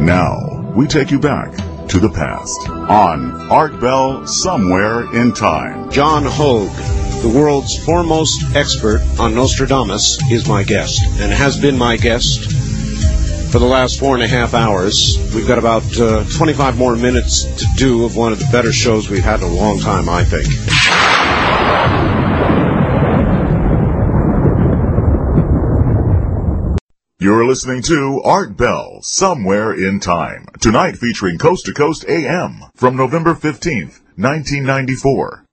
Now, we take you back to the past on Art Bell Somewhere in Time. John Hogue, the world's foremost expert on Nostradamus, is my guest and has been my guest for the last 4.5 hours. We've got about 25 more minutes to do of one of the better shows we've had in a long time, I think. You're listening to Art Bell Somewhere in Time, tonight featuring Coast to Coast AM from November 15th, 1994.